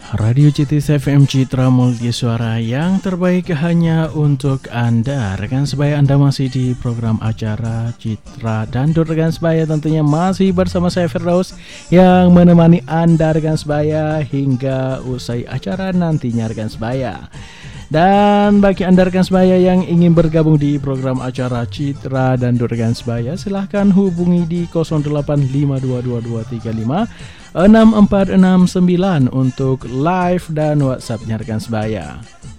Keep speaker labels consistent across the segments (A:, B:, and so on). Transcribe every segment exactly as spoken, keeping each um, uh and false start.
A: Radio C T S F M Citra Multi Suara yang terbaik hanya untuk Anda. Rekan sebaya, Anda masih di program acara Citra Dandut rekan sebaya, tentunya masih bersama saya Firdaus yang menemani Anda rekan sebaya hingga usai acara nantinya rekan sebaya. Dan bagi Anda rekan sebaya yang ingin bergabung di program acara Citra Dandut rekan sebaya, silahkan hubungi di nol delapan lima dua dua dua tiga lima enam empat enam sembilan untuk live dan WhatsApp-nya rekan sebaya.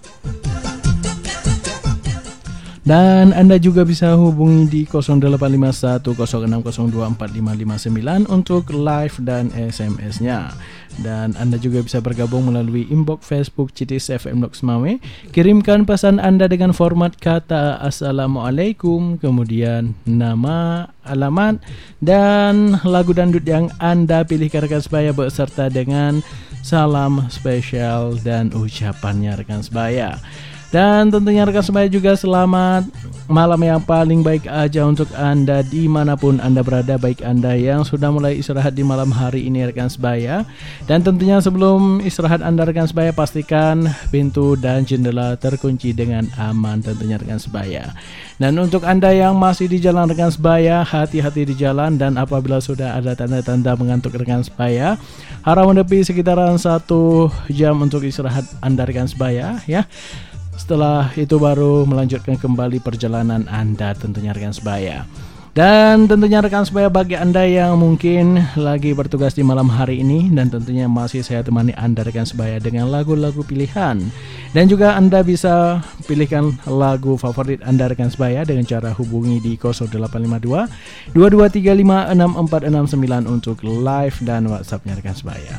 A: Dan Anda juga bisa hubungi di nol delapan lima satu nol enam nol dua empat lima lima sembilan untuk live dan S M S-nya. Dan Anda juga bisa bergabung melalui inbox Facebook C T S F M Lok Semawe. Kirimkan pesan Anda dengan format kata Assalamualaikum, kemudian nama, alamat, dan lagu dandut yang Anda pilihkan rekan sebaya beserta dengan salam spesial dan ucapannya rekan sebaya. Dan tentunya rekan sebaya juga selamat malam yang paling baik aja untuk Anda dimanapun Anda berada, baik Anda yang sudah mulai istirahat di malam hari ini rekan sebaya. Dan tentunya sebelum istirahat Anda rekan sebaya, pastikan pintu dan jendela terkunci dengan aman tentunya rekan sebaya. Dan untuk Anda yang masih di jalan rekan sebaya, hati-hati di jalan, dan apabila sudah ada tanda-tanda mengantuk rekan sebaya, harap menepi sekitaran satu jam untuk istirahat Anda rekan sebaya ya. Setelah itu baru melanjutkan kembali perjalanan Anda tentunya rekan sebaya. Dan tentunya rekan sebaya, bagi Anda yang mungkin lagi bertugas di malam hari ini, dan tentunya masih saya temani Anda rekan sebaya dengan lagu-lagu pilihan. Dan juga Anda bisa pilihkan lagu favorit Anda rekan sebaya dengan cara hubungi di nol delapan lima dua dua dua tiga lima enam empat enam sembilan untuk live dan WhatsApp-nya rekan sebaya.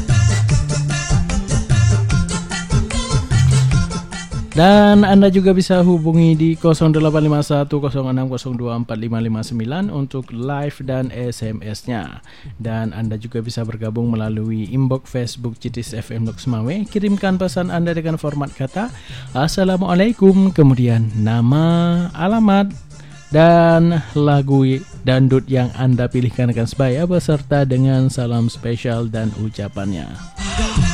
A: Dan Anda juga bisa hubungi di nol delapan lima satu nol enam nol dua empat lima lima sembilan untuk live dan S M S-nya. Dan Anda juga bisa bergabung melalui inbox Facebook C T S F M Lok Semawe. Kirimkan pesan Anda dengan format kata Assalamualaikum, kemudian nama, alamat, dan lagu dandut yang Anda pilihkan rekan sebaya beserta dengan salam spesial dan ucapannya.